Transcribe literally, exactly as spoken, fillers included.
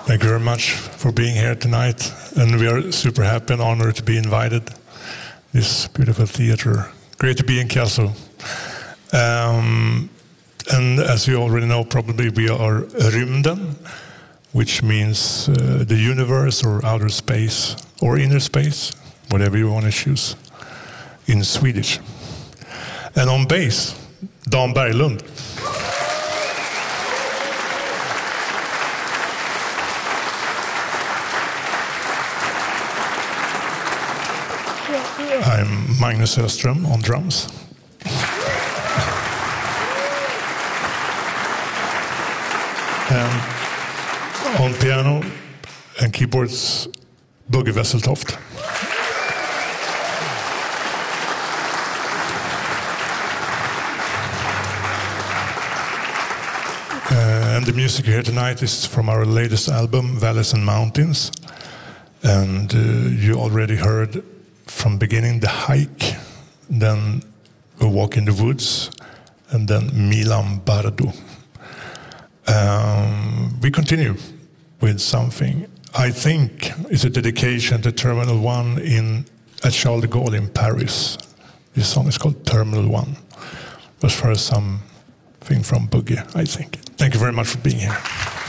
Thank you very much for being here tonight, and we are super happy and honored to be invited. This beautiful theater. Great to be in Kassel. Um, and as you already know, probably we are Rymden, which means uh, the universe or outer space or inner space, whatever you want to choose, in Swedish. And on bass, Dan Berglund. I'm Magnus Öström on drums. And on piano and keyboards, Bugge Wesseltoft. Uh, and the music here tonight is from our latest album, Valleys and Mountains. And uh, you already heard from beginning the hike, then a walk in the woods, and then Milan Bardo. Um, we continue with something I think is a dedication to Terminal One in at Charles de Gaulle in Paris. This song is called Terminal One. It was first something from Bugge, I think. Thank you very much for being here.